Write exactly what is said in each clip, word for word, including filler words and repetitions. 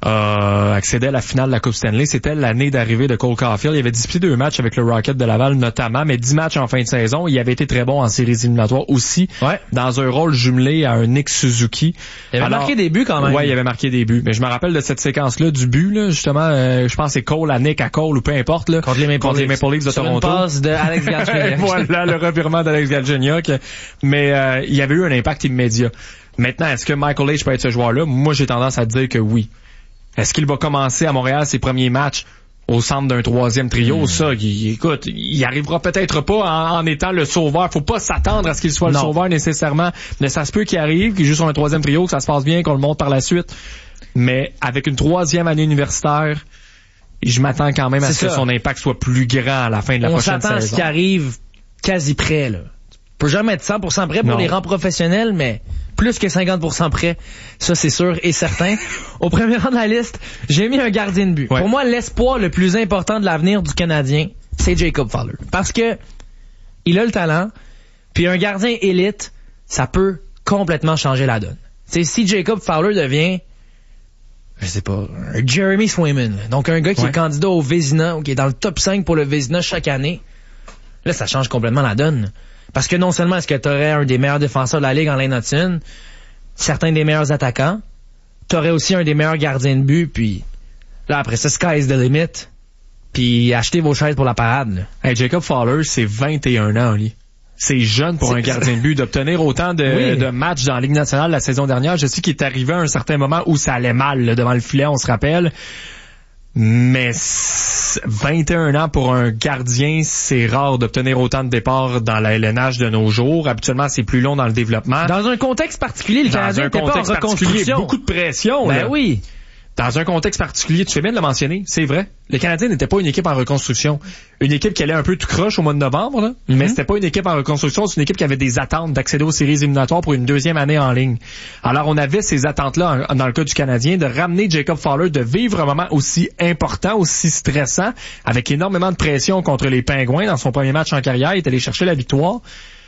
a accédé à la finale de la Coupe Stanley. C'était l'année d'arrivée de Cole Caulfield. Il avait disputé deux matchs avec le Rocket de Laval notamment, mais dix matchs en fin de saison. Il avait été très bon en séries éliminatoires aussi, ouais. dans un rôle jumelé à un Nick Suzuki. Il avait Alors, marqué des buts quand même. Ouais, il avait marqué des buts. Mais je me rappelle de cette séquence-là du but, là, justement, euh, je pense que c'est Cole à Nick à Cole ou peu importe, là. Contre les Maple, contre les Maple Leafs de Sur Toronto. Une passe de Alex Galchenyuk. Voilà, le revirement d'Alex Galchenyuk. Mais euh, il y avait eu un impact immédiat. Maintenant, est-ce que Michael Leach peut être ce joueur-là? Moi, j'ai tendance à dire que oui. Est-ce qu'il va commencer à Montréal ses premiers matchs au centre d'un troisième trio? Mmh. Ça, il, écoute, il arrivera peut-être pas en, en étant le sauveur. Faut pas s'attendre à ce qu'il soit non. le sauveur nécessairement. Mais ça se peut qu'il arrive, qu'il joue sur un troisième trio, que ça se passe bien, qu'on le monte par la suite. Mais avec une troisième année universitaire, je m'attends quand même à ce que son impact soit plus grand à la fin de la On prochaine saison. On s'attend à ce qui arrive quasi prêt, là. On peut jamais être cent pour cent prêt pour non. les rangs professionnels, mais plus que cinquante pour cent prêt, ça c'est sûr et certain. Au premier rang de la liste, j'ai mis un gardien de but. Ouais. Pour moi, l'espoir le plus important de l'avenir du Canadien, c'est Jacob Fowler. Parce que il a le talent, puis un gardien élite, ça peut complètement changer la donne. T'sais, si Jacob Fowler devient, je sais pas, un Jeremy Swayman, donc un gars qui ouais. est candidat au Vezina, ou qui est dans le top cinq pour le Vezina chaque année, là ça change complètement la donne. Parce que non seulement est-ce que tu aurais un des meilleurs défenseurs de la Ligue en Lane Hutson, certains des meilleurs attaquants, tu aurais aussi un des meilleurs gardiens de but, puis là, après ça, sky is the limit, puis achetez vos chaises pour la parade. Hey, Jacob Fowler, c'est vingt et un ans, lui. C'est jeune pour c'est... un gardien de but. D'obtenir autant de, oui. de matchs dans la Ligue nationale la saison dernière, je sais qu'il est arrivé à un certain moment où ça allait mal, là, devant le filet, on se rappelle. Mais vingt et un ans pour un gardien, c'est rare d'obtenir autant de départs dans la L N H de nos jours. Habituellement, c'est plus long dans le développement. Dans un contexte particulier, le Canadien n'était pas en reconstruction. Beaucoup de pression. Ben là. oui. Dans un contexte particulier, tu fais bien de le mentionner, c'est vrai. Le Canadien n'était pas une équipe en reconstruction. Une équipe qui allait un peu tout croche au mois de novembre, là, mm-hmm. mais c'était pas une équipe en reconstruction, c'est une équipe qui avait des attentes d'accéder aux séries éliminatoires pour une deuxième année en ligne. Alors on avait ces attentes-là dans le cas du Canadien, de ramener Jacob Fowler, de vivre un moment aussi important, aussi stressant, avec énormément de pression contre les Pingouins dans son premier match en carrière. Il est allé chercher la victoire.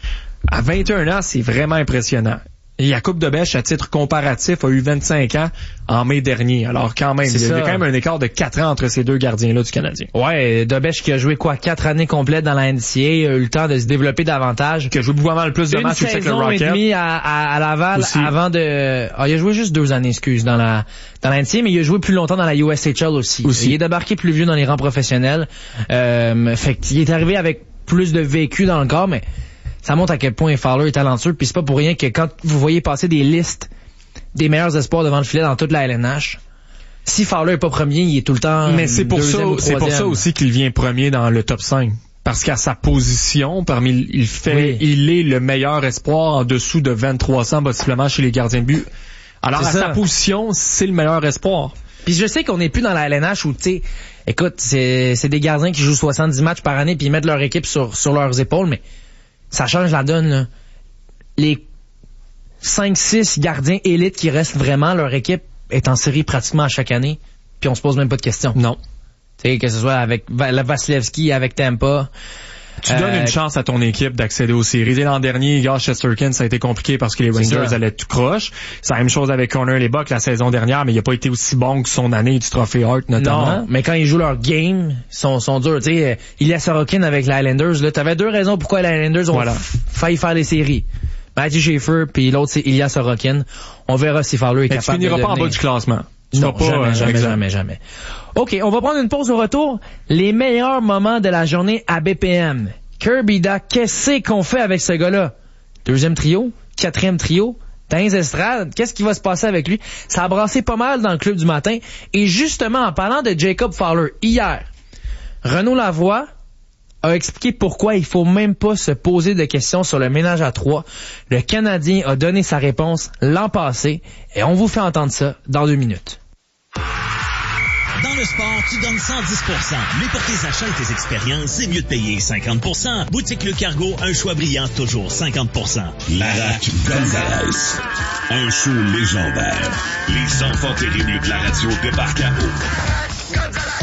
À vingt et un ans, c'est vraiment impressionnant. Et Jakub Dobeš, à titre comparatif, a eu vingt-cinq ans en mai dernier. Alors quand même, c'est il y a ça. quand même un écart de quatre ans entre ces deux gardiens-là du Canadien. Ouais, Dobeš qui a joué quoi, quatre années complètes dans la N C A A, a eu le temps de se développer davantage. Qui a joué vraiment le plus de Une matchs avec le Rocket. Une saison et demie à, à, à Laval aussi. Avant de... Ah, il a joué juste deux années, excuse, dans la dans la N C A A, mais il a joué plus longtemps dans la U S H L aussi. aussi. Il est débarqué plus vieux dans les rangs professionnels. Euh, fait qu'il est arrivé avec plus de vécu dans le corps, mais... Ça montre à quel point Fowler est talentueux, puis c'est pas pour rien que quand vous voyez passer des listes des meilleurs espoirs devant le filet dans toute la L N H, si Fowler est pas premier, il est tout le temps mais c'est pour ça, c'est pour ça aussi qu'il vient premier dans le top cinq. Parce qu'à sa position, parmi il fait, oui. il est le meilleur espoir en dessous de vingt-trois cents possiblement chez les gardiens de but. Alors c'est à ça. Sa position, c'est le meilleur espoir. Puis je sais qu'on n'est plus dans la L N H où, tu sais, écoute, c'est, c'est des gardiens qui jouent soixante-dix matchs par année puis ils mettent leur équipe sur, sur leurs épaules, mais ça change la donne, là. Les cinq six gardiens élites qui restent vraiment, leur équipe est en série pratiquement à chaque année, puis on se pose même pas de questions. Non. Tu sais, que ce soit avec Vasilevski, avec Tampa. Tu euh, donnes une chance à ton équipe d'accéder aux séries. Et l'an dernier, Josh Chesterkin, ça a été compliqué parce que les Rangers allaient tout croche. C'est la même chose avec Connor Lebock la saison dernière, mais il a pas été aussi bon que son année du Trophée Hart, notamment. Non, mais quand ils jouent leur game, ils sont, sont durs. Tu sais, Ilya Sorokin avec les Islanders, là, t'avais deux raisons pourquoi les Islanders ont voilà. failli faire les séries. Matthew Schaefer, puis l'autre c'est Ilya Sorokin. On verra si Fowler est mais capable tu finiras de pas devenir. en bas du classement. Tu non, pas, jamais, euh, jamais, jamais, jamais. OK, on va prendre une pause au retour. Les meilleurs moments de la journée à B P M. Kirby Dach, qu'est-ce qu'on fait avec ce gars-là? Deuxième trio? Quatrième trio? Dans les estrades? Qu'est-ce qui va se passer avec lui? Ça a brassé pas mal dans le club du matin. Et justement, en parlant de Jacob Fowler, hier, Renaud Lavoie a expliqué pourquoi il faut même pas se poser de questions sur le ménage à trois. Le Canadien a donné sa réponse l'an passé et on vous fait entendre ça dans deux minutes. Dans le sport, tu donnes cent dix pour cent. Mais pour tes achats et tes expériences, c'est mieux de payer cinquante pour cent. Boutique Le Cargo, un choix brillant, toujours cinquante pour cent. Larac Gonzalez. Un show légendaire. Les enfants terribles de la radio débarquent à eau.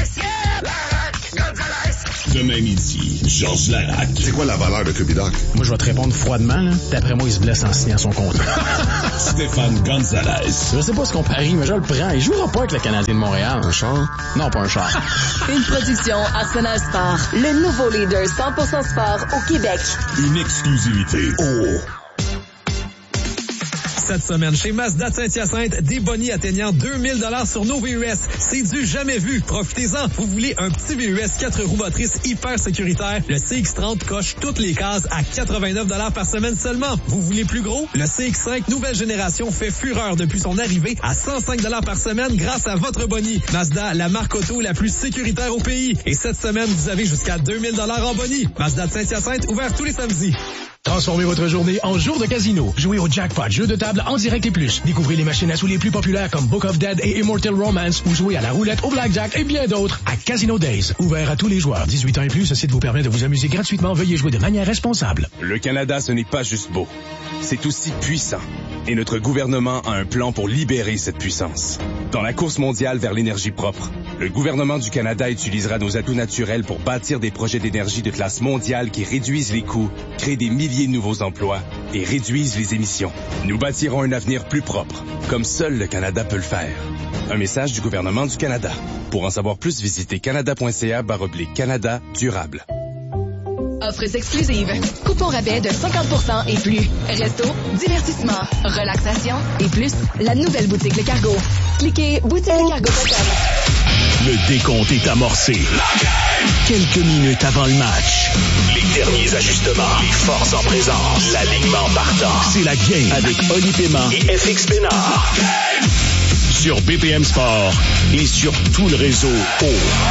Demain midi, Georges Larac. C'est quoi la valeur de Kirby Dach? Moi, je vais te répondre froidement. Là. D'après moi, il se blesse en signant son contrat. Stéphane Gonzalez. Je sais pas ce qu'on parie, mais je le prends. Il jouera pas avec le Canadien de Montréal. Un char? Non, pas un char. Une production Arsenal Sport. Le nouveau leader cent pour cent sport au Québec. Une exclusivité. Oh! Cette semaine, chez Mazda de Saint-Hyacinthe, des bonnies atteignant deux mille dollars sur nos V U S. C'est du jamais vu. Profitez-en. Vous voulez un petit V U S quatre roues motrices hyper sécuritaire? Le C X trente coche toutes les cases à quatre-vingt-neuf dollars par semaine seulement. Vous voulez plus gros? Le C X cinq nouvelle génération fait fureur depuis son arrivée à cent cinq dollars par semaine grâce à votre bonnie. Mazda, la marque auto la plus sécuritaire au pays. Et cette semaine, vous avez jusqu'à deux mille dollars en bonnie. Mazda de Saint-Hyacinthe, ouvert tous les samedis. Transformez votre journée en jour de casino. Jouez au jackpot, jeu de table en direct et plus. Découvrez les machines à sous les plus populaires comme Book of Dead et Immortal Romance ou jouez à la roulette, au blackjack et bien d'autres à Casino Days. Ouvert à tous les joueurs. dix-huit ans et plus, ce site vous permet de vous amuser gratuitement. Veuillez jouer de manière responsable. Le Canada, ce n'est pas juste beau. C'est aussi puissant. Et notre gouvernement a un plan pour libérer cette puissance. Dans la course mondiale vers l'énergie propre, le gouvernement du Canada utilisera nos atouts naturels pour bâtir des projets d'énergie de classe mondiale qui réduisent les coûts, créent des milliers de nouveaux emplois et réduisent les émissions. Nous bâtirons un avenir plus propre, comme seul le Canada peut le faire. Un message du gouvernement du Canada. Pour en savoir plus, visitez canada.ca barre oblique Canada durable. Offres exclusives. Coupons rabais de cinquante pour cent et plus. Resto, divertissement, relaxation et plus. La nouvelle boutique Le Cargo. Cliquez boutique le cargo point com. Le décompte est amorcé. Quelques minutes avant le match. Les derniers ajustements. Les forces en présence. L'alignement partant. C'est la game avec Oli Paiement et F X Bénard. Sur B P M Sport et sur tout le réseau O.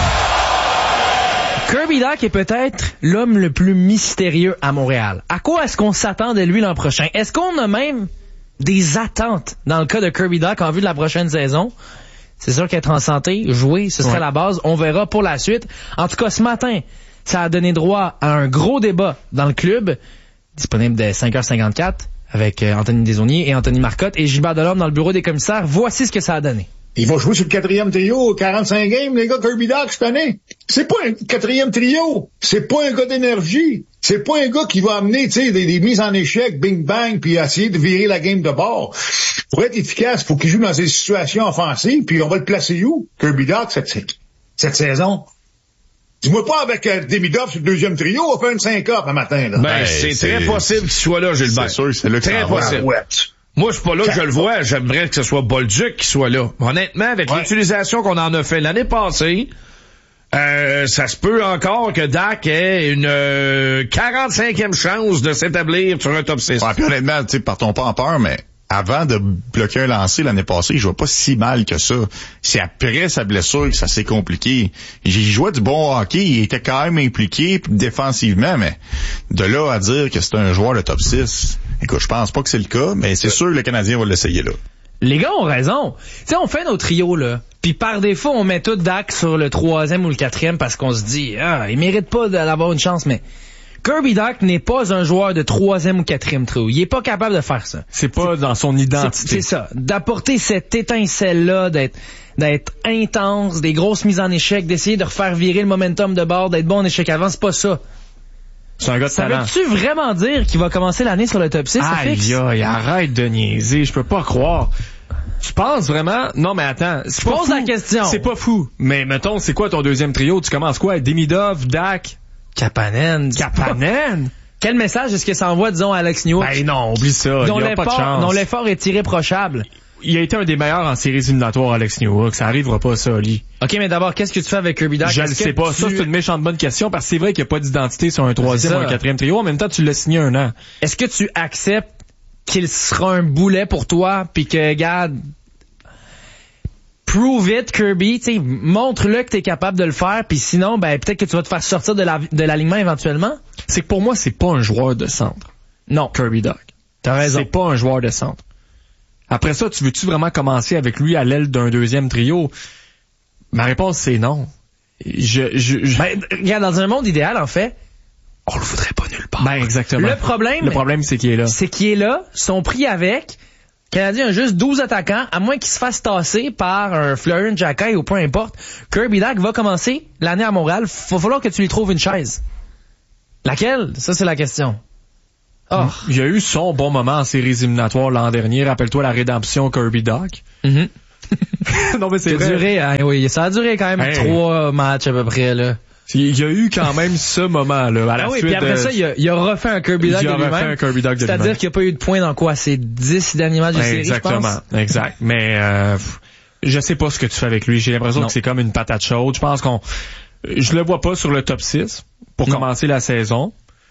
Kirby Dach est peut-être l'homme le plus mystérieux à Montréal. À quoi est-ce qu'on s'attend de lui l'an prochain? Est-ce qu'on a même des attentes dans le cas de Kirby Dach en vue de la prochaine saison? C'est sûr qu'être en santé, jouer, ce serait ouais. la base. On verra pour la suite. En tout cas, ce matin, ça a donné droit à un gros débat dans le club, disponible dès cinq heures cinquante-quatre, avec Anthony Desaulniers et Anthony Marcotte et Gilbert Delorme dans le bureau des commissaires. Voici ce que ça a donné. Il va jouer sur le quatrième trio, quarante-cinq games, les gars, Kirby Dach, cette année. C'est pas un quatrième trio. C'est pas un gars d'énergie. C'est pas un gars qui va amener, tu sais, des, des mises en échec, bing bang, puis essayer de virer la game de bord. Pour être efficace, faut qu'il joue dans ces situations offensives, puis on va le placer où? Kirby Dach, cette, cette saison. Dis-moi pas avec euh, Demidov sur le deuxième trio, on va faire une syncope un matin, là. Ben, ben c'est, c'est très possible qu'il soit là, Gilbert. C'est sûr, c'est là que très possible. Ouais. Moi, je suis pas là que je le vois. J'aimerais que ce soit Bolduc qui soit là. Honnêtement, avec ouais. l'utilisation qu'on en a fait l'année passée, euh, ça se peut encore que Dach ait une euh, quarante-cinquième chance de s'établir sur un top six. Ouais, puis honnêtement, tu sais, partons pas en peur, mais avant de bloquer un lancer l'année passée, il jouait pas si mal que ça. C'est après sa blessure que ça s'est compliqué. Il jouait du bon hockey, il était quand même impliqué défensivement, mais de là à dire que c'est un joueur de top six, écoute, je pense pas que c'est le cas, mais c'est sûr que le Canadien va l'essayer là. Les gars ont raison. Tu sais, on fait nos trios, là, puis par défaut, on met tout Dach sur le troisième ou le quatrième parce qu'on se dit, ah, il mérite pas d'avoir une chance, mais Kirby Dach n'est pas un joueur de troisième ou quatrième trio. Il est pas capable de faire ça. C'est pas c'est, dans son identité. C'est, c'est ça. D'apporter cette étincelle-là, d'être, d'être intense, des grosses mises en échec, d'essayer de refaire virer le momentum de bord, d'être bon en échec avant, c'est pas ça. C'est un gars de ça talent. veut-tu vraiment dire qu'il va commencer l'année sur le top six? Aïe, aïe, arrête de niaiser. Je peux pas croire. Tu penses vraiment? Non, mais attends. Je pose la question. C'est pas fou. Mais mettons, c'est quoi ton deuxième trio? Tu commences quoi? Demidov, Dach? Kapanen. Kapanen? Quel message est-ce que ça envoie, disons, à Alex Newhook? Ben non, oublie ça. Il y a pas de chance. Dont l'effort est irréprochable. Il a été un des meilleurs en séries éliminatoires, Alex Newhook. Ça arrivera pas, ça, Ali. OK, mais d'abord, qu'est-ce que tu fais avec Kirby Dach? Je le sais pas. Tu... Ça, c'est une méchante bonne question parce que c'est vrai qu'il n'y a pas d'identité sur un troisième ou un quatrième trio. En même temps, tu l'as signé un an. Est-ce que tu acceptes qu'il sera un boulet pour toi puis que, regarde, prove it, Kirby, tu sais, montre-le que t'es capable de le faire, puis sinon, ben peut-être que tu vas te faire sortir de, la, de l'alignement éventuellement. C'est que pour moi, c'est pas un joueur de centre. Non. Kirby Dach. T'as raison. C'est pas un joueur de centre. Après ça, tu veux-tu vraiment commencer avec lui à l'aile d'un deuxième trio? Ma réponse, c'est non. Je, je, je... Ben, regarde, dans un monde idéal, en fait, on le voudrait pas nulle part. Ben, exactement. Le problème, le problème, c'est qu'il est là. C'est qu'il est là, sont pris avec. Le Canadien a juste douze attaquants, à moins qu'il se fasse tasser par un Fleury Jacky ou peu importe. Kirby Dach va commencer l'année à Montréal. Va falloir que tu lui trouves une chaise. Laquelle? Ça, c'est la question. Oh. Il y a eu son bon moment en séries éliminatoires l'an dernier. Rappelle-toi la rédemption Kirby Dach. Mm-hmm. Non, mais c'est ça vrai. A duré, hein, oui, ça a duré quand même hey. trois matchs à peu près, là. Il y a eu quand même ce moment-là. À la ah oui, suite puis après de... ça, il a, il a refait un Kirby Dach de lui-même. Il a refait un Kirby Dach de lui-même. C'est-à-dire qu'il n'y a pas eu de points dans quoi? Ces dix derniers matchs de série, je pense? Exactement, exact. Mais euh, je sais pas ce que tu fais avec lui. J'ai l'impression non. que c'est comme une patate chaude. Je pense qu'on... Je le vois pas sur le top six pour non. commencer la saison.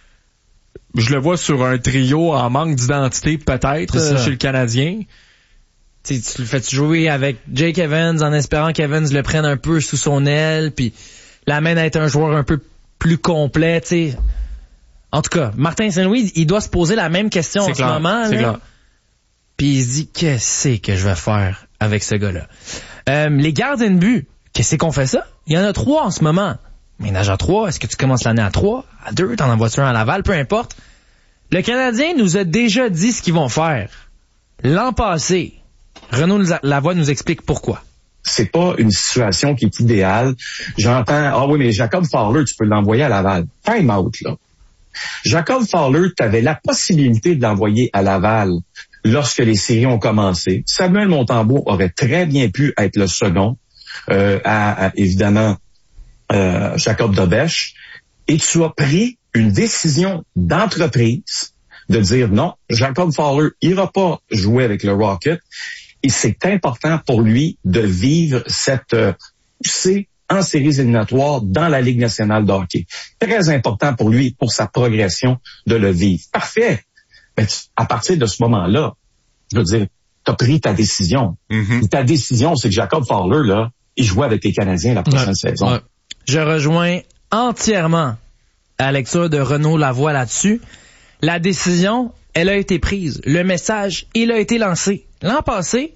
Je le vois sur un trio en manque d'identité, peut-être, euh, chez le Canadien. T'sais, tu le fais jouer avec Jake Evans en espérant qu'Evans le prenne un peu sous son aile, puis l'amène à être un joueur un peu plus complet, tu sais. En tout cas, Martin Saint-Louis, il doit se poser la même question c'est en clair, ce moment. C'est clair. Puis il se dit, qu'est-ce que je vais faire avec ce gars-là? Euh, les gardiens de but, qu'est-ce qu'on fait ça? Il y en a trois en ce moment. Ménage à trois, est-ce que tu commences l'année à trois? À deux, t'en envoies-tu un à Laval? Peu importe. Le Canadien nous a déjà dit ce qu'ils vont faire. L'an passé, Renaud Lavoie nous explique pourquoi. C'est pas une situation qui est idéale. J'entends, ah oui, mais Jacob Fowler, tu peux l'envoyer à Laval. Time out, là. Jacob Fowler, tu avais la possibilité de l'envoyer à Laval lorsque les séries ont commencé. Samuel Montembeault aurait très bien pu être le second, euh, à, à, évidemment, euh, Jacob Dobèche. Et tu as pris une décision d'entreprise de dire non, Jacob Fowler ira pas jouer avec le Rocket. Et c'est important pour lui de vivre cette euh, poussée en séries éliminatoires dans la Ligue nationale de hockey. Très important pour lui, pour sa progression, de le vivre. Parfait. Mais tu, à partir de ce moment-là, je veux dire, tu as pris ta décision. Mm-hmm. Ta décision, c'est que Jacob Fowler, là, il joue avec les Canadiens la prochaine ouais. saison. Ouais. Je rejoins entièrement la lecture de Renaud Lavoie là-dessus. La décision, elle a été prise. Le message, il a été lancé. L'an passé,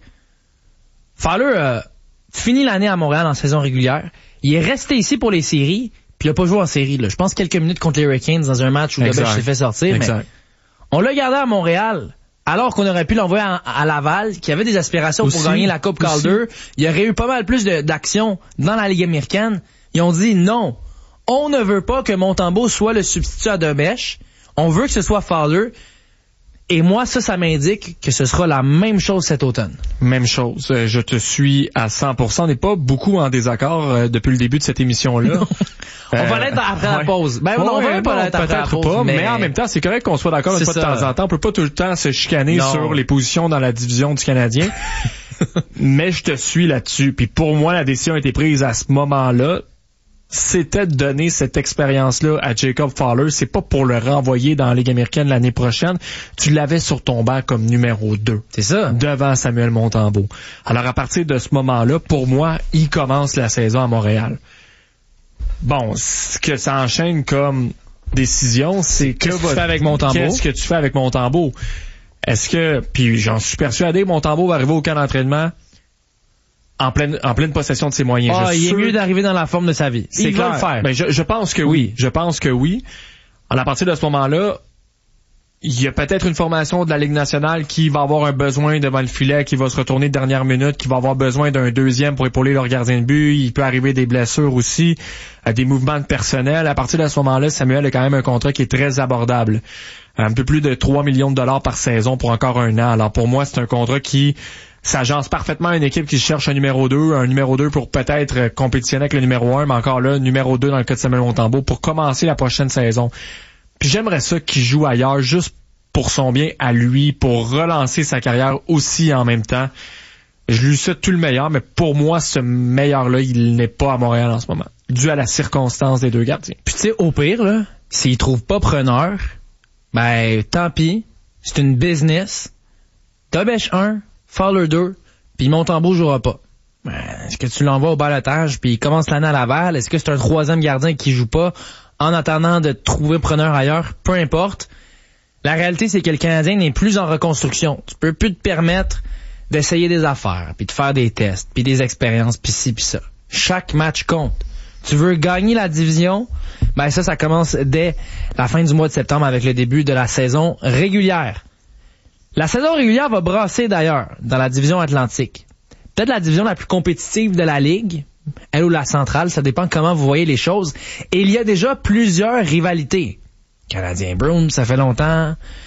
Fowler a fini l'année à Montréal en saison régulière. Il est resté ici pour les séries, puis il a pas joué en série. Là. Je pense quelques minutes contre les Hurricanes dans un match où Dobèche s'est fait sortir. Exact. Mais on l'a gardé à Montréal, alors qu'on aurait pu l'envoyer à, à Laval, qui avait des aspirations aussi, pour gagner la Coupe Calder. Il y aurait eu pas mal plus de, d'action dans la Ligue américaine. Ils ont dit non, on ne veut pas que Montembeault soit le substitut à Dobèche. On veut que ce soit Fowler. Et moi, ça, ça m'indique que ce sera la même chose cet automne. Même chose. Je te suis à cent pour cent. On n'est pas beaucoup en désaccord euh, depuis le début de cette émission-là. On euh, va l'être après ouais. la pause. Ben, ouais, on va pas l'être après la pause. Pas, mais... mais en même temps, c'est correct qu'on soit d'accord une fois de temps en temps. On peut pas tout le temps se chicaner non. sur les positions dans la division du Canadien. Mais je te suis là-dessus. Puis pour moi, la décision a été prise à ce moment-là. C'était de donner cette expérience-là à Jacob Fowler. C'est pas pour le renvoyer dans la Ligue américaine l'année prochaine. Tu l'avais sur ton banc comme numéro deux. C'est ça. Devant Samuel Montembeault. Alors, à partir de ce moment-là, pour moi, il commence la saison à Montréal. Bon, ce que ça enchaîne comme décision, c'est que... Qu'est-ce que tu fais avec Montembeault? Qu'est-ce que tu fais avec Montembeault? Est-ce que... Puis j'en suis persuadé, Montembeault va arriver au camp d'entraînement En pleine, en pleine possession de ses moyens. Ah, je il sûr... est mieux d'arriver dans la forme de sa vie. C'est il clair. va le faire. Ben, je, je pense que oui. Je pense que oui. Alors, à partir de ce moment-là, il y a peut-être une formation de la Ligue nationale qui va avoir un besoin devant le filet, qui va se retourner de dernière minute, qui va avoir besoin d'un deuxième pour épauler leur gardien de but. Il peut arriver des blessures aussi, des mouvements de personnel. À partir de ce moment-là, Samuel a quand même un contrat qui est très abordable. Un peu plus de trois millions de dollars par saison pour encore un an. Alors, pour moi, c'est un contrat qui s'agence parfaitement à une équipe qui cherche un numéro deux, un numéro deux pour peut-être compétitionner avec le numéro un, mais encore là, numéro deux dans le cas de Samuel Montembeault pour commencer la prochaine saison. Puis j'aimerais ça qu'il joue ailleurs juste pour son bien à lui, pour relancer sa carrière aussi en même temps. Je lui souhaite tout le meilleur, mais pour moi, ce meilleur-là, il n'est pas à Montréal en ce moment, dû à la circonstance des deux gardiens. Puis tu sais, au pire, là, s'il trouve pas preneur, ben tant pis, c'est une business. Dobèche un, Fowler deux, puis Montembeault jouera pas. Ben, est-ce que tu l'envoies au balotage, puis il commence l'année à Laval? Est-ce que c'est un troisième gardien qui joue pas en attendant de trouver preneur ailleurs? Peu importe. La réalité, c'est que le Canadien n'est plus en reconstruction. Tu peux plus te permettre d'essayer des affaires, puis de faire des tests, puis des expériences, puis ci, puis ça. Chaque match compte. Tu veux gagner la division, ben ça, ça commence dès la fin du mois de septembre avec le début de la saison régulière. La saison régulière va brasser d'ailleurs dans la division Atlantique. Peut-être la division la plus compétitive de la Ligue, elle ou la centrale, ça dépend comment vous voyez les choses. Et il y a déjà plusieurs rivalités. Canadien Bruins, ça fait longtemps.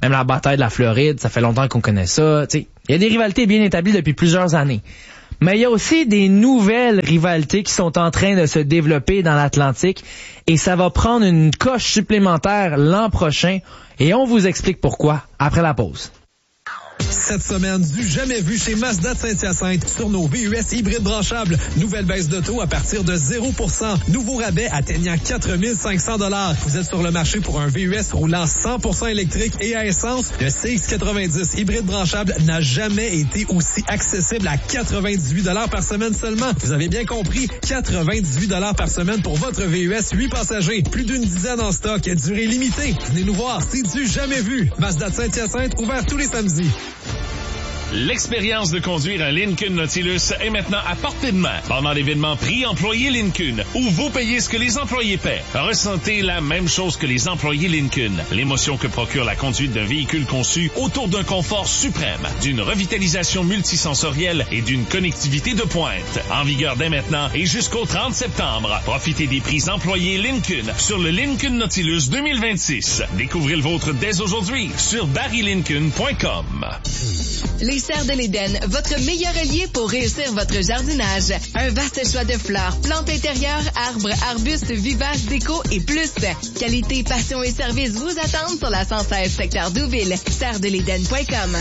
Même la bataille de la Floride, ça fait longtemps qu'on connaît ça. Il y a des rivalités bien établies depuis plusieurs années. Mais il y a aussi des nouvelles rivalités qui sont en train de se développer dans l'Atlantique et ça va prendre une coche supplémentaire l'an prochain et on vous explique pourquoi après la pause. Cette semaine, du jamais vu chez Mazda de Saint-Hyacinthe sur nos V U S hybrides branchables. Nouvelle baisse de taux à partir de zéro pour cent. Nouveau rabais atteignant quatre mille cinq cents dollars. Vous êtes sur le marché pour un V U S roulant cent pour cent électrique et à essence. Le C X quatre-vingt-dix hybride branchable n'a jamais été aussi accessible à quatre-vingt-dix-huit dollars par semaine seulement. Vous avez bien compris, quatre-vingt-dix-huit dollars par semaine pour votre V U S huit passagers. Plus d'une dizaine en stock, durée limitée. Venez nous voir, c'est du jamais vu. Mazda de Saint-Hyacinthe, ouvert tous les samedis. L'expérience de conduire un Lincoln Nautilus est maintenant à portée de main pendant l'événement Prix Employés Lincoln, où vous payez ce que les employés paient. Ressentez la même chose que les employés Lincoln. L'émotion que procure la conduite d'un véhicule conçu autour d'un confort suprême, d'une revitalisation multisensorielle et d'une connectivité de pointe. En vigueur dès maintenant et jusqu'au trente septembre. Profitez des prix employés Lincoln sur le Lincoln Nautilus deux mille vingt-six. Découvrez le vôtre dès aujourd'hui sur barry lincoln point com. Les Serres de l'Éden, votre meilleur allié pour réussir votre jardinage. Un vaste choix de fleurs, plantes intérieures, arbres, arbustes, vivaces, déco et plus. Qualité, passion et service vous attendent sur la cent seize secteur Douville. serres de l'éden point com.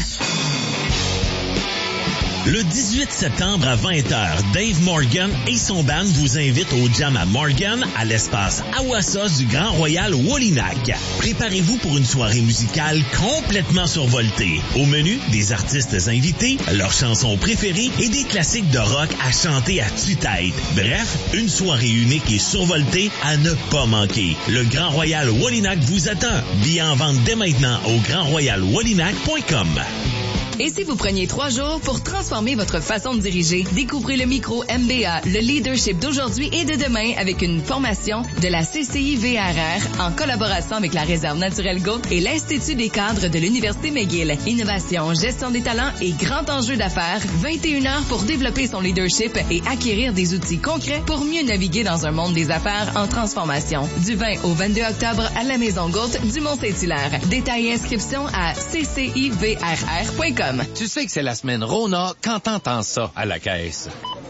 Le dix-huit septembre à vingt heures, Dave Morgan et son band vous invitent au Jam à Morgan à l'espace Awassa du Grand Royal Wallinac. Préparez-vous pour une soirée musicale complètement survoltée. Au menu, des artistes invités, leurs chansons préférées et des classiques de rock à chanter à tue-tête. Bref, une soirée unique et survoltée à ne pas manquer. Le Grand Royal Wallinac vous attend. Billets en vente dès maintenant au grand royal wallinac point com. Et si vous preniez trois jours pour transformer votre façon de diriger, découvrez le micro M B A, le leadership d'aujourd'hui et de demain avec une formation de la C C I V R R en collaboration avec la Réserve naturelle Gaulle et l'Institut des cadres de l'Université McGill. Innovation, gestion des talents et grand enjeu d'affaires, vingt et une heures pour développer son leadership et acquérir des outils concrets pour mieux naviguer dans un monde des affaires en transformation. Du vingt au vingt-deux octobre à la Maison Gaulte du Mont-Saint-Hilaire. Détails et inscriptions à c c i v r r point com. Tu sais que c'est la semaine Rona quand t'entends ça à la caisse.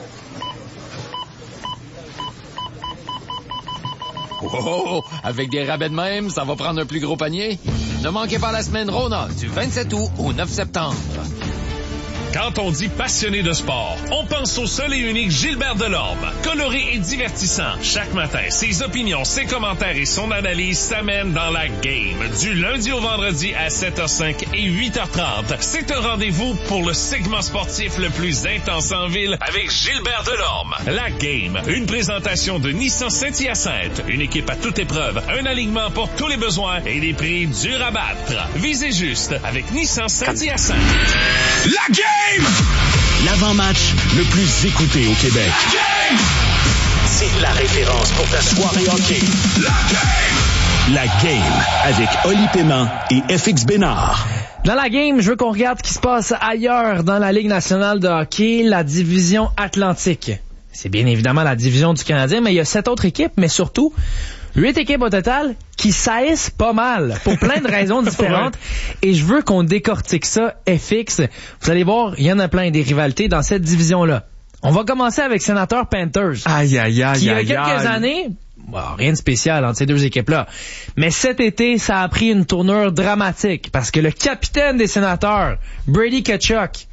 Oh, avec des rabais de même, ça va prendre un plus gros panier. Ne manquez pas la semaine Rona du vingt-sept août au neuf septembre. Quand on dit passionné de sport, on pense au seul et unique Gilbert Delorme. Coloré et divertissant, chaque matin, ses opinions, ses commentaires et son analyse s'amènent dans la game. Du lundi au vendredi à sept heures cinq et huit heures trente. C'est un rendez-vous pour le segment sportif le plus intense en ville avec Gilbert Delorme. La game, une présentation de Nissan Saint-Hyacinthe. Une équipe à toute épreuve, un alignement pour tous les besoins et des prix durs à battre. Visez juste avec Nissan Saint-Hyacinthe. La game! L'avant-match le plus écouté au Québec. C'est la référence pour ta soirée hockey. La game! La game avec Oli Paiement et F X Bénard. Dans la game, je veux qu'on regarde ce qui se passe ailleurs dans la Ligue nationale de hockey, la division Atlantique. C'est bien évidemment la division du Canadien, mais il y a sept autres équipes, mais surtout huit équipes au total qui saillissent pas mal pour plein de raisons différentes. Ouais. Et je veux qu'on décortique ça, F X. Vous allez voir, il y en a plein des rivalités dans cette division-là. On va commencer avec Sénateur Panthers. Aïe, aïe, aïe, qui, il y a aïe, quelques aïe. années, bon, rien de spécial entre ces deux équipes-là. Mais cet été, ça a pris une tournure dramatique parce que le capitaine des Sénateurs, Brady Tkachuk,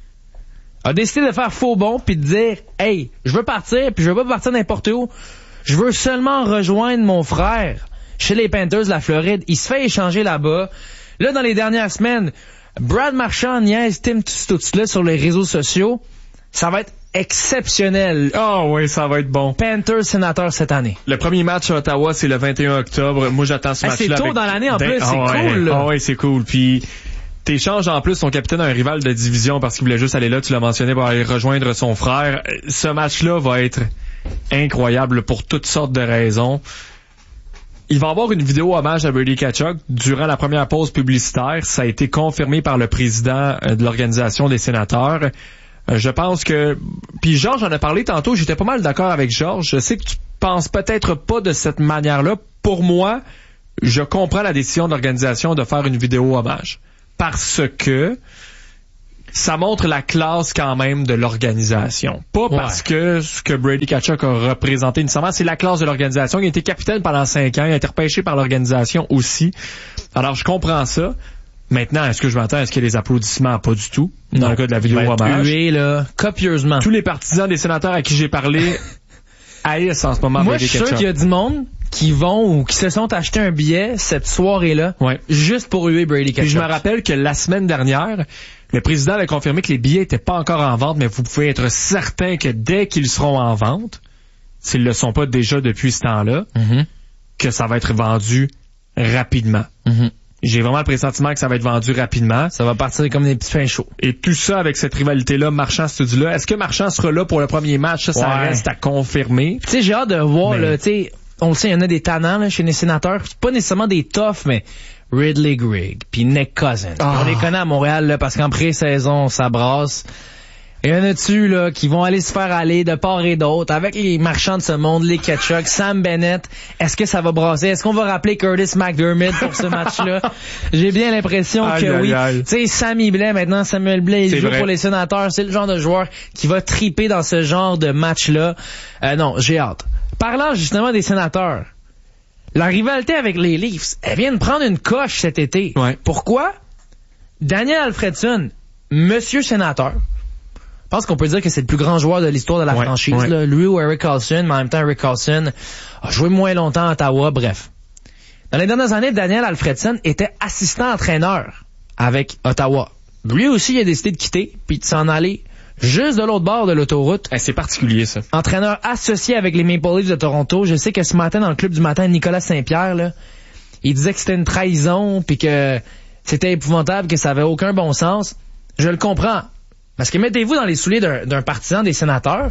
a décidé de faire faux bond puis de dire « Hey, je veux partir puis je veux pas partir n'importe où. Je veux seulement rejoindre mon frère chez les Panthers de la Floride. » Il se fait échanger là-bas. Là, dans les dernières semaines, Brad Marchand niaise Tim Stützle sur les réseaux sociaux. Ça va être exceptionnel. Ah oh, oui, ça va être bon. Panthers Sénateurs cette année. Le premier match à Ottawa, c'est le vingt et un octobre. Moi, j'attends ce ah, match-là. C'est tôt avec... dans l'année en plus, ah, c'est ouais. cool. Ah oui, c'est cool. Puis t'échanges en plus son capitaine à un rival de division parce qu'il voulait juste aller là, tu l'as mentionné, pour aller rejoindre son frère. Ce match-là va être incroyable pour toutes sortes de raisons. Il va y avoir une vidéo hommage à Brady Tkachuk durant la première pause publicitaire. Ça a été confirmé par le président de l'organisation des Sénateurs. Je pense que... Puis Georges en a parlé tantôt, j'étais pas mal d'accord avec Georges. Je sais que tu penses peut-être pas de cette manière-là. Pour moi, je comprends la décision de l'organisation de faire une vidéo hommage. Parce que ça montre la classe quand même de l'organisation. Pas ouais. parce que ce que Brady Tkachuk a représenté nécessairement, c'est la classe de l'organisation. Il a été capitaine pendant cinq ans, il a été repêché par l'organisation aussi. Alors je comprends ça. Maintenant, est-ce que je m'entends? Est-ce qu'il y a des applaudissements? Pas du tout. Dans non. le cas de la vidéo hommage. Hué, là, copieusement. Tous les partisans des sénateurs à qui j'ai parlé haïssent en ce moment. Moi, je suis sûr qu'il y a du monde qui vont ou qui se sont achetés un billet cette soirée-là, ouais. juste pour huer Brady Tkachuk. Puis je me rappelle que la semaine dernière, le président avait confirmé que les billets étaient pas encore en vente, mais vous pouvez être certain que dès qu'ils seront en vente, s'ils le sont pas déjà depuis ce temps-là, mm-hmm. que ça va être vendu rapidement. Mm-hmm. J'ai vraiment le pressentiment que ça va être vendu rapidement. Ça va partir comme des petits pains chauds. Et tout ça avec cette rivalité-là, Marchand-Studio-là. Est-ce que Marchand sera là pour le premier match? Ça, ça ouais. reste à confirmer. Tu sais, j'ai hâte de voir, mais... là, tu sais, on le sait, il y en a des tannants, là, chez les sénateurs. C'est pas nécessairement des toughs, mais Ridley Grigg, puis Nick Cousins. Oh. On les connaît à Montréal, là, parce qu'en pré-saison, ça brasse. Il y en a dessus là qui vont aller se faire aller de part et d'autre avec les marchands de ce monde, les Tkachuk, Sam Bennett. Est-ce que ça va brasser? Est-ce qu'on va rappeler Curtis McDermott pour ce match-là? J'ai bien l'impression aïe, que aïe, oui. Tu sais, Sammy Blais, maintenant Samuel Blais, il c'est joue vrai. Pour les sénateurs. C'est le genre de joueur qui va triper dans ce genre de match-là. Euh, non, j'ai hâte. Parlant justement des sénateurs, la rivalité avec les Leafs, elle vient de prendre une coche cet été. Ouais. Pourquoi? Daniel Alfredson, monsieur sénateur, je pense qu'on peut dire que c'est le plus grand joueur de l'histoire de la ouais, franchise. Ouais. Là. Lui ou Erik Karlsson, mais en même temps, Erik Karlsson a joué moins longtemps à Ottawa, bref. Dans les dernières années, Daniel Alfredson était assistant-entraîneur avec Ottawa. Lui aussi, il a décidé de quitter, puis de s'en aller juste de l'autre bord de l'autoroute. Eh, c'est particulier, ça. Entraîneur associé avec les Maple Leafs de Toronto. Je sais que ce matin, dans le club du matin, Nicolas Saint-Pierre, là, il disait que c'était une trahison, puis que c'était épouvantable, que ça avait aucun bon sens. Je le comprends. Parce que mettez-vous dans les souliers d'un, d'un partisan des sénateurs.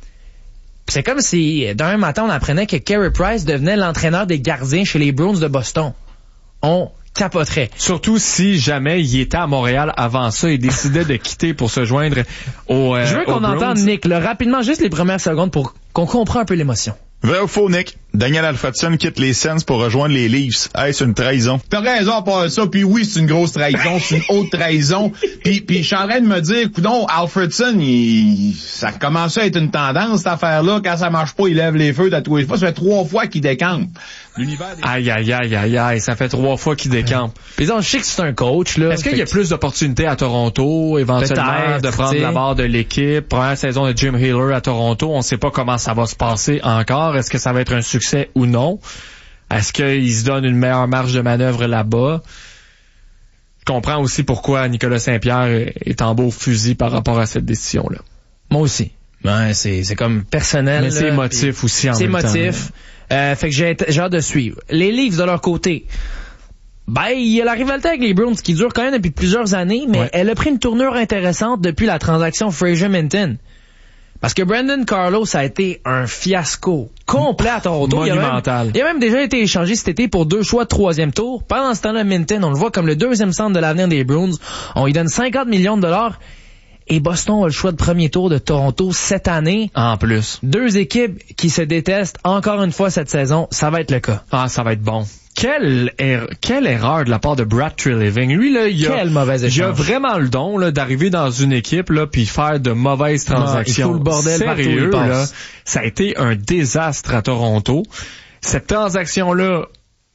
Pis c'est comme si, d'un matin, on apprenait que Carey Price devenait l'entraîneur des gardiens chez les Bruins de Boston. On capoterait. Surtout si jamais il était à Montréal avant ça et décidait de quitter pour se joindre au euh, Je veux qu'on entende Nick, là, rapidement, juste les premières secondes pour qu'on comprenne un peu l'émotion. Vrai ou faux, Nick? Daniel Alfredson quitte les Sens pour rejoindre les Leafs. Hey, c'est une trahison. T'as raison à part ça, puis oui, c'est une grosse trahison, c'est une haute trahison. Puis puis je suis en train de me dire, coudonc, Alfredson, il, ça commence à être une tendance, cette affaire-là. Quand ça marche pas, il lève les feux à tous les fois. Ça fait trois fois qu'il décampe. L'univers des... Aïe, aïe, aïe, aïe, aïe, ça fait trois fois qu'il décampe. Puis je sais que c'est un coach, là. Est-ce qu'il y a plus d'opportunités à Toronto, éventuellement, peut-être, de prendre t'sais. La barre de l'équipe? Première saison de Jim Healer à Toronto, on sait pas comment ça va se passer encore. Est-ce que ça va être un succès ou non? Est-ce qu'il se donne une meilleure marge de manœuvre là-bas? Je comprends aussi pourquoi Nicolas Saint-Pierre est en beau fusil par rapport à cette décision-là. Moi aussi. Ben, c'est, c'est comme personnel. Mais c'est émotif aussi en c'est même temps. C'est émotif. Euh, fait que j'ai, j'ai hâte de suivre. Les Leafs, de leur côté, ben, il y a la rivalité avec les Bruins qui dure quand même depuis plusieurs années, mais ouais. elle a pris une tournure intéressante depuis la transaction Fraser-Minton. Parce que Brandon Carlo, ça a été un fiasco complet à Toronto. Monumental. Il a, même, il a même déjà été échangé cet été pour deux choix de troisième tour. Pendant ce temps-là, Minton, on le voit comme le deuxième centre de l'avenir des Bruins. On lui donne cinquante millions de dollars. Et Boston a le choix de premier tour de Toronto cette année. En plus. Deux équipes qui se détestent encore une fois cette saison. Ça va être le cas. Ah, ça va être bon. Quelle, er- quelle erreur de la part de Brad Treliving. Lui, là, il a, Quel mauvais échange. il a vraiment le don là, d'arriver dans une équipe là, puis faire de mauvaises transactions. Non, il fout le bordel Sérieux, partout, là, ça a été un désastre à Toronto. Cette transaction-là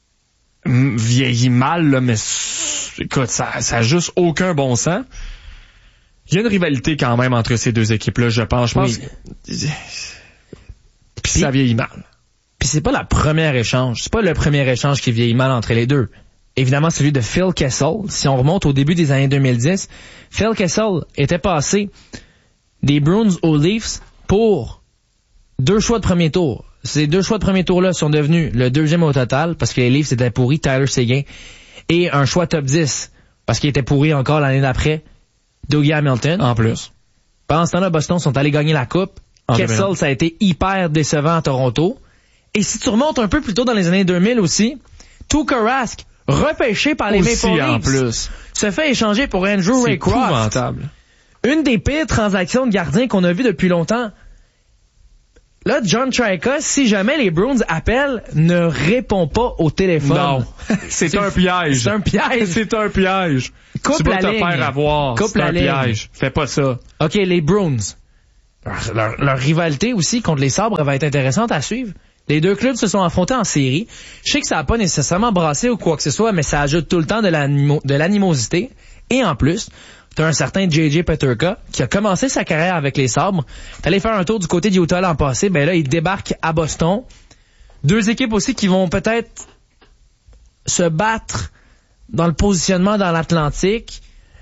vieillit mal, là, mais écoute, ça, ça a juste aucun bon sens. Il y a une rivalité quand même entre ces deux équipes-là, je pense. Je pense oui. que... Puis ça vieillit mal. Puis c'est pas la première échange, c'est pas le premier échange qui vieillit mal entre les deux. Évidemment, celui de Phil Kessel. Si on remonte au début des années deux mille dix, Phil Kessel était passé des Bruins aux Leafs pour deux choix de premier tour. Ces deux choix de premier tour-là sont devenus le deuxième au total, parce que les Leafs étaient pourris, Tyler Seguin, et un choix top dix, parce qu'il était pourri encore l'année d'après, Dougie Hamilton. En plus. Pendant ce temps-là, Boston sont allés gagner la coupe. En Kessel, deux mille. Ça a été hyper décevant à Toronto. Et si tu remontes un peu plus tôt dans les années deux mille aussi, Tuukka Rask, repêché par les aussi Maple en Leafs, plus. se fait échanger pour Andrew C'est Raycroft. Épouvantable. Une des pires transactions de gardiens qu'on a vues depuis longtemps. là, John Trica, si jamais les Bruins appellent, ne répond pas au téléphone. Non. C'est, c'est un piège. C'est un piège. C'est un piège. Coupe tu vas la te ligne. faire avoir. Coupe c'est la un ligne. piège. Fais pas ça. OK, les Bruins. Leur, leur, leur rivalité aussi contre les Sabres va être intéressante à suivre. Les deux clubs se sont affrontés en série. Je sais que ça n'a pas nécessairement brassé ou quoi que ce soit, mais ça ajoute tout le temps de, l'animo- de l'animosité. Et en plus, t'as un certain J J Peterka qui a commencé sa carrière avec les Sabres. T'es allé faire un tour du côté de Utah l'an passé. Ben là, il débarque à Boston. Deux équipes aussi qui vont peut-être se battre dans le positionnement dans l'Atlantique.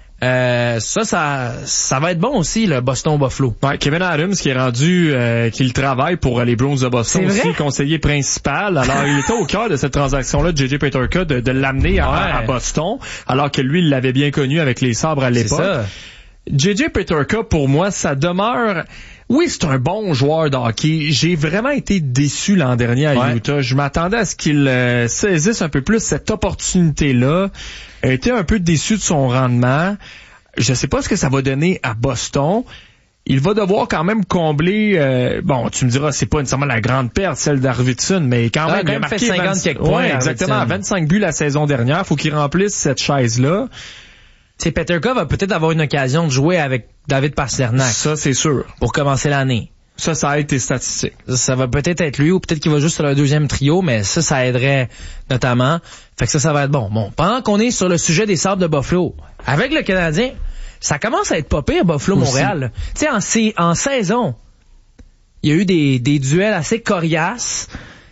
Euh, ça, ça, ça va être bon aussi, le Boston-Buffalo. Ouais, Kevin Adams qui est rendu, euh, qui le travaille pour les Bruins de Boston C'est aussi, vrai? conseiller principal. Alors, il était au cœur de cette transaction-là de J J Peterka de, de l'amener à, Ouais. à Boston, alors que lui, il l'avait bien connu avec les Sabres à l'époque. C'est ça. J J Peterka, pour moi, ça demeure... Oui, c'est un bon joueur de hockey. J'ai vraiment été déçu l'an dernier à Ouais. Utah. Je m'attendais à ce qu'il euh, saisisse un peu plus cette opportunité-là. J'ai été un peu déçu de son rendement. Je sais pas ce que ça va donner à Boston. Il va devoir quand même combler... Euh, bon, tu me diras, c'est pas nécessairement la grande perte, celle d'Arvidsson, mais quand Ah, même, quand il a même fait marqué cinquante vingt quelques points, Ouais, exactement, Arvidsson. vingt-cinq buts la saison dernière. Faut qu'il remplisse cette chaise-là. C'est Peterka va peut-être avoir une occasion de jouer avec David Pasternak. Ça, c'est sûr. Pour commencer l'année. Ça, ça aide tes statistiques. Ça, ça va peut-être être lui ou peut-être qu'il va juste sur le deuxième trio, mais ça, ça aiderait notamment. Fait que ça, ça va être bon. Bon, pendant qu'on est sur le sujet des Sabres de Buffalo, avec le Canadien, ça commence à être pas pire, Buffalo-Montréal. Tu sais, en, sa- en saison, il y a eu des, des duels assez coriaces.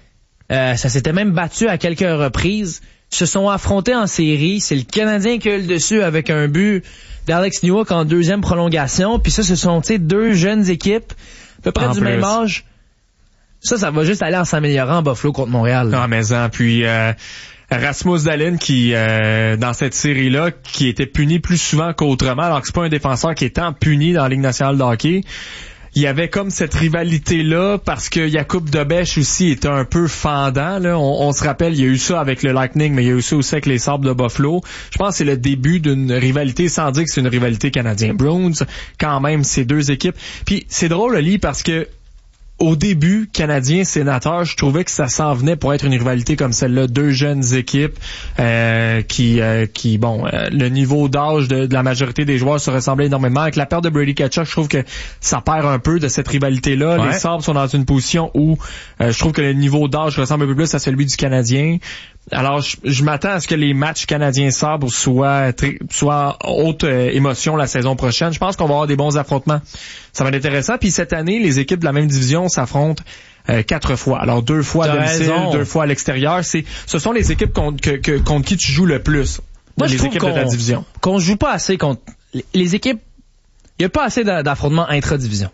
Euh, ça s'était même battu à quelques reprises. Se sont affrontés en série. C'est le Canadien qui a eu le dessus avec un but d'Alex Newhook en deuxième prolongation. Puis ça, ce sont tu sais, deux jeunes équipes, à peu près En du plus. même âge. Ça, ça va juste aller en s'améliorant Buffalo contre Montréal. Ah, mais en, puis euh, Rasmus Dahlin qui, euh, dans cette série-là, qui était puni plus souvent qu'autrement, alors que c'est pas un défenseur qui est tant puni dans la Ligue nationale de hockey. Il y avait comme cette rivalité-là parce que Jakub Dobeš aussi était un peu fendant. Là. On, on se rappelle, il y a eu ça avec le Lightning, mais il y a eu ça aussi avec les Sabres de Buffalo. Je pense que c'est le début d'une rivalité, sans dire que c'est une rivalité Canadien-Bruins. Quand même, ces deux équipes. Puis c'est drôle, Oli, parce que au début, Canadien-Sénateur, je trouvais que ça s'en venait pour être une rivalité comme celle-là. Deux jeunes équipes euh, qui, euh, qui bon, euh, le niveau d'âge de, de la majorité des joueurs se ressemblait énormément. Avec la perte de Brady Tkachuk, je trouve que ça perd un peu de cette rivalité-là. Ouais. Les Sabres sont dans une position où euh, je trouve que le niveau d'âge ressemble un peu plus à celui du Canadien. Alors, je, je m'attends à ce que les matchs Canadiens-Sabres soient, très- soient en haute euh, émotion la saison prochaine. Je pense qu'on va avoir des bons affrontements. Ça va être intéressant. Puis cette année, les équipes de la même division s'affrontent euh, quatre fois. Alors, deux fois à T'as domicile, raison. deux fois à l'extérieur. C'est, ce sont les équipes contre, que, que- contre qui tu joues le plus. Moi, je les trouve équipes qu'on, de ta division. qu'on joue pas assez contre les, les équipes. Il y a pas assez d'a- d'affrontements intra-division.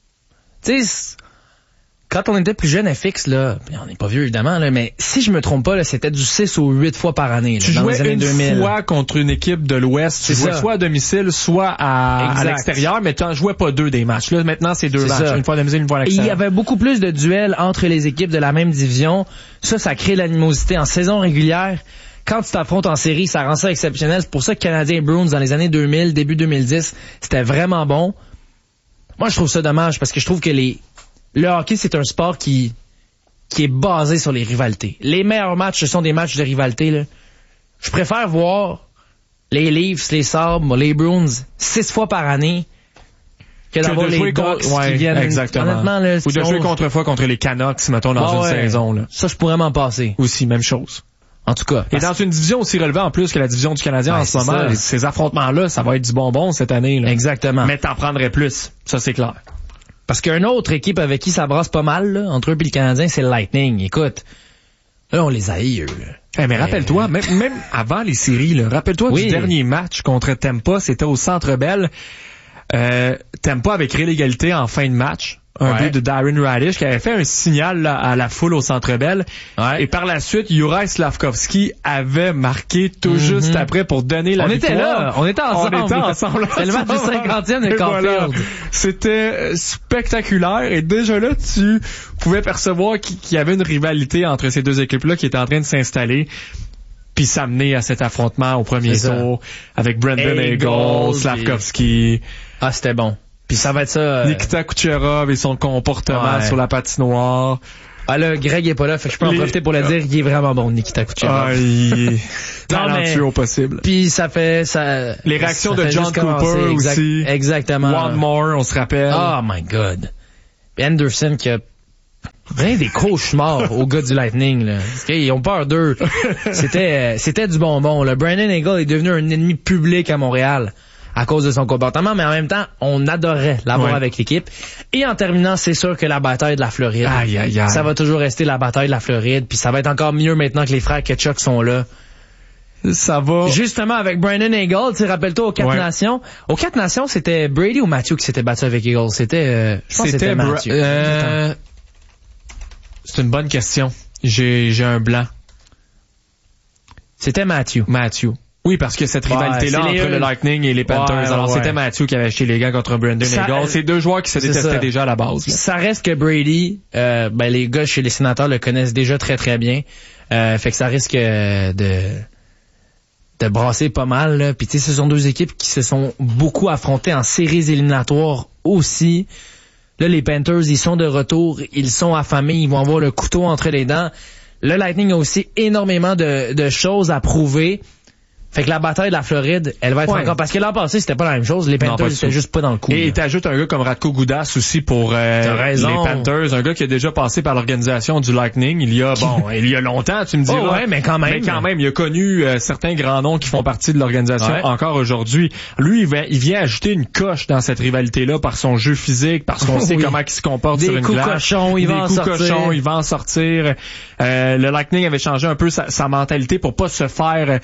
Tu sais, c'est- quand on était plus jeune à F X, là, puis on n'est pas vieux évidemment, là, mais si je me trompe pas, là, c'était du six ou huit fois par année. Là, Tu dans jouais les années une deux mille. fois contre une équipe de l'Ouest. Tu C'est jouais ça. soit à domicile, soit à, à Exact. l'extérieur, mais tu en jouais pas deux des matchs. Là, maintenant, c'est deux C'est matchs. ça. Une fois à domicile, une fois à Et il y l'extérieur. avait beaucoup plus de duels entre les équipes de la même division. Ça, ça crée l'animosité en saison régulière. Quand tu t'affrontes en série, ça rend ça exceptionnel. C'est pour ça que Canadiens et Bruins, dans les années deux mille, début deux mille dix, c'était vraiment bon. Moi, je trouve ça dommage parce que je trouve que les le hockey, c'est un sport qui qui est basé sur les rivalités. Les meilleurs matchs, ce sont des matchs de rivalité. Là. Je préfère voir les Leafs, les Sabres, les Bruins six fois par année que Que d'avoir de les jouer Ducks contre, ouais, qui viennent. exactement. Honnêtement, là, Ou de si jouer on- contre fois contre les Canucks, mettons, dans Ah une ouais. saison, là. Ça, je pourrais m'en passer. Aussi, même chose. En tout cas. Et dans une division aussi relevée en plus que la division du Canadien Ouais, en ce c'est moment, ça. les- ces affrontements-là, ça va être du bonbon cette année, là. Exactement. Mais t'en prendrais plus. Ça, c'est clair. Parce qu'une autre équipe avec qui ça brasse pas mal, là, entre eux et le Canadien, c'est le Lightning. Écoute, là, on les haït, eux. là. Eh, mais rappelle-toi, même, même avant les séries, là, rappelle-toi Oui. du dernier match contre Tampa, c'était au Centre Bell. Euh, Tampa avait créé l'égalité en fin de match. Un Ouais. but de Darren Radish qui avait fait un signal là, à la foule au Centre Bell. Ouais. Et par la suite, Juraj Slavkovski avait marqué tout Mhm. juste après pour donner la On victoire. était là, on était ensemble. On était ensemble. C'était le match du cinquantième de Et voilà. Caulfield. C'était spectaculaire et déjà là, tu pouvais percevoir qu'il qu'il y avait une rivalité entre ces deux équipes-là qui était en train de s'installer. Puis s'amener à cet affrontement au premier C'est ça. tour avec Brendan Eagles, Eagles, Slavkovski. Ah, c'était bon. Puis ça va être ça. Euh... Nikita Kucherov et son comportement ouais. sur la patinoire. Ah là, Greg est pas là, fait que je peux Les... en profiter pour le dire, il est vraiment bon, Nikita Kucherov. Ah, il est talentueux au possible. Puis ça fait ça. Les réactions ça de John Cooper exact, aussi. Exactement. One more, on se rappelle. Oh my God. Puis Anderson qui a rien des cauchemars aux gars du Lightning là. Parce qu'ils ont peur d'eux. C'était c'était du bonbon. Le Brandon Hagel est devenu un ennemi public à Montréal à cause de son comportement, mais en même temps, on adorait l'avoir ouais. avec l'équipe. Et en terminant, c'est sûr que la bataille de la Floride, aïe, aïe, aïe. ça va toujours rester la bataille de la Floride, puis ça va être encore mieux maintenant que les frères Ketchuk sont là. Ça va. Justement, avec Brandon Hagel, tu rappelles-toi aux Quatre ouais. Nations. Aux Quatre Nations, c'était Brady ou Matthew qui s'était battu avec Hagel? C'était, euh, je pense c'était, que c'était Matthew. Euh, c'est une bonne question. J'ai, j'ai un blanc. C'était Matthew. Matthew. Oui, parce que cette rivalité-là ouais, entre les... le Lightning et les Panthers. Ouais, Alors, ouais. c'était Matthew qui avait acheté les gars contre Brandon Hagel. C'est deux joueurs qui se détestaient ça. déjà à la base. Là. Ça reste que Brady, euh, ben, les gars chez les Sénateurs le connaissent déjà très très bien. Euh, fait que ça risque de, de brasser pas mal, là. Puis tu sais, ce sont deux équipes qui se sont beaucoup affrontées en séries éliminatoires aussi. Là, les Panthers, ils sont de retour, ils sont affamés, ils vont avoir le couteau entre les dents. Le Lightning a aussi énormément de, de choses à prouver. Fait que la bataille de la Floride, elle va être ouais. encore... Parce que l'an passé, c'était pas la même chose. Les Panthers, c'était juste pas dans le coup. Et t'ajoutes un gars comme Radko Gudas aussi pour euh, les Panthers. Un gars qui a déjà passé par l'organisation du Lightning il y a, bon, il y a longtemps, tu me diras. Oh ouais, mais quand même. Mais quand même, il a connu euh, certains grands noms qui font partie de l'organisation ouais. encore aujourd'hui. Lui, il vient, il vient ajouter une coche dans cette rivalité-là par son jeu physique, parce qu'on sait oui. comment il se comporte des sur une coups glace. Cochons, il des va coups en cochons, sortir. il va en sortir. Euh, le Lightning avait changé un peu sa, sa mentalité pour pas se faire...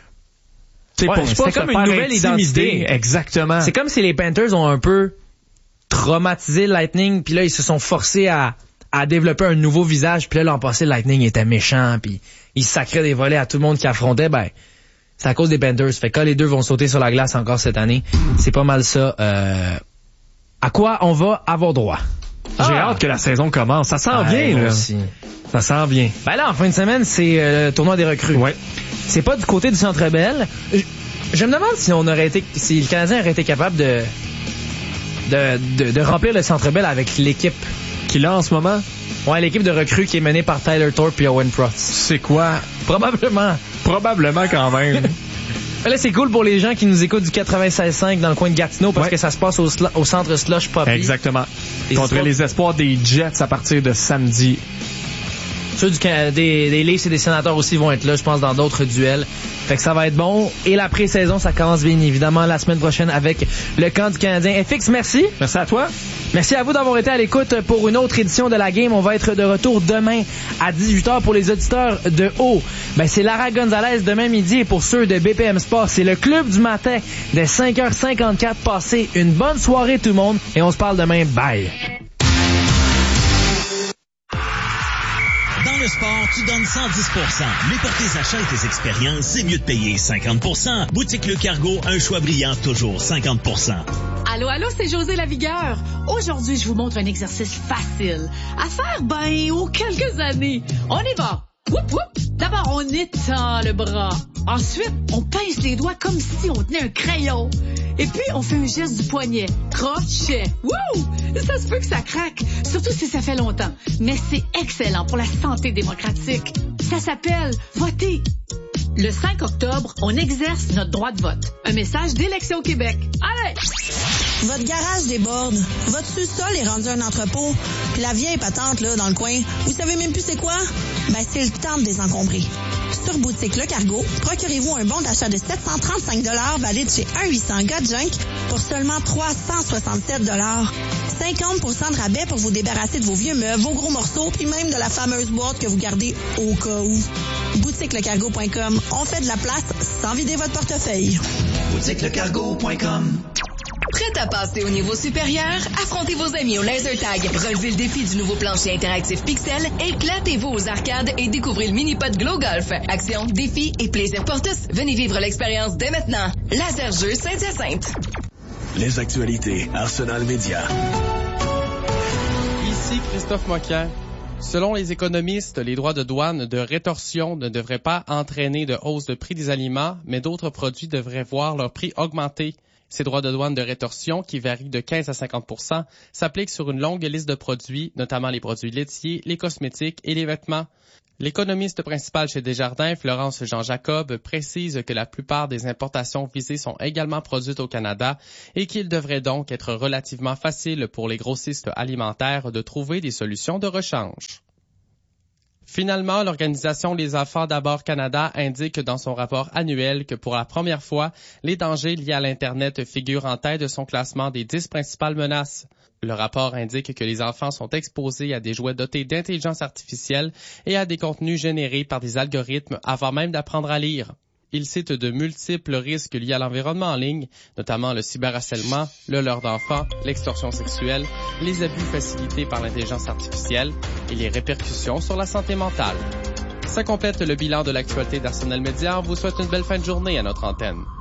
C'est ouais, pour comme une nouvelle identité. Exactement. C'est comme si les Panthers ont un peu traumatisé le Lightning, puis là, ils se sont forcés à, à développer un nouveau visage, puis là, l'an passé, le Lightning était méchant, puis il sacrait des volets à tout le monde qui affrontait, ben, c'est à cause des Panthers. Fait que quand les deux vont sauter sur la glace encore cette année, c'est pas mal ça. Euh, à quoi on va avoir droit? J'ai ah. hâte que la saison commence. Ça s'en ah, vient, là. Aussi. Ça s'en vient. Ben là, en fin de semaine, c'est euh, le tournoi des recrues. Ouais. C'est pas du côté du Centre Bell. Je, je me demande si on aurait été, si le Canadien aurait été capable de, de, de, de remplir le Centre Bell avec l'équipe qu'il a en ce moment. Ouais, l'équipe de recrues qui est menée par Tyler Thorpe et Owen Prost. C'est quoi? Probablement. Probablement quand même. Là, c'est cool pour les gens qui nous écoutent du quatre-vingt-seize cinq dans le coin de Gatineau parce ouais. que ça se passe au, au centre Slush Poppy. Exactement. Et contre les espoirs des Jets à partir de samedi. Ceux du, des, des Leafs et des Sénateurs aussi vont être là, je pense, dans d'autres duels. Fait que ça va être bon. Et la pré-saison, ça commence bien évidemment la semaine prochaine avec le camp du Canadien. F X, merci. Merci à toi. Merci à vous d'avoir été à l'écoute pour une autre édition de la game. On va être de retour demain à dix-huit heures pour les auditeurs de haut. Ben, c'est Lara Gonzalez demain midi et pour ceux de B P M Sport, c'est le club du matin dès cinq heures cinquante-quatre. Passez une bonne soirée tout le monde et on se parle demain. Bye. Dans le sport, tu donnes cent dix pour cent. Mais pour tes achats et tes expériences, c'est mieux de payer cinquante pour cent. Boutique Le Cargo, un choix brillant, toujours cinquante pour cent. Allô, allô, c'est José Lavigueur. Aujourd'hui, je vous montre un exercice facile à faire, ben, aux quelques années. On y va. Whoop, whoop. D'abord, on étend le bras. Ensuite, on pince les doigts comme si on tenait un crayon. Et puis, on fait un geste du poignet. Crochet. Wouh! Ça se peut que ça craque, surtout si ça fait longtemps. Mais c'est excellent pour la santé démocratique. Ça s'appelle voter. Le cinq octobre, on exerce notre droit de vote. Un message d'Élection Québec. Allez! Votre garage déborde. Votre sous-sol est rendu un entrepôt. Puis la vieille patente, là, dans le coin, vous savez même plus c'est quoi? Ben, c'est le temps de désencombrer. Sur Boutique Le Cargo, procurez-vous un bon d'achat de sept cent trente-cinq dollars valide chez un huit cents Got Junk pour seulement trois cent soixante-sept dollars. cinquante pour cent de rabais pour vous débarrasser de vos vieux meubles, vos gros morceaux, puis même de la fameuse boîte que vous gardez au cas où. boutique le cargo point com. On fait de la place sans vider votre portefeuille. boutique le cargo point com. Prêt à passer au niveau supérieur? Affrontez vos amis au Laser Tag. Relevez le défi du nouveau plancher interactif Pixel. Éclatez-vous aux arcades et découvrez le mini-pod Glow Golf. Action, défi et plaisir pour tous. Venez vivre l'expérience dès maintenant. Laser Jeux Saint-Hyacinthe. Les actualités Arsenal Média. Ici Christophe Moquin. Selon les économistes, les droits de douane de rétorsion ne devraient pas entraîner de hausse de prix des aliments, mais d'autres produits devraient voir leur prix augmenter. Ces droits de douane de rétorsion, qui varient de quinze à cinquante pour cent, s'appliquent sur une longue liste de produits, notamment les produits laitiers, les cosmétiques et les vêtements. L'économiste principal chez Desjardins, Florence Jean-Jacob, précise que la plupart des importations visées sont également produites au Canada et qu'il devrait donc être relativement facile pour les grossistes alimentaires de trouver des solutions de rechange. Finalement, l'organisation Les Enfants d'abord Canada indique dans son rapport annuel que pour la première fois, les dangers liés à l'Internet figurent en tête de son classement des dix principales menaces. Le rapport indique que les enfants sont exposés à des jouets dotés d'intelligence artificielle et à des contenus générés par des algorithmes avant même d'apprendre à lire. Il cite de multiples risques liés à l'environnement en ligne, notamment le cyberharcèlement, le leurre d'enfants, l'extorsion sexuelle, les abus facilités par l'intelligence artificielle et les répercussions sur la santé mentale. Ça complète le bilan de l'actualité d'Arsenal Média. On vous souhaite une belle fin de journée à notre antenne.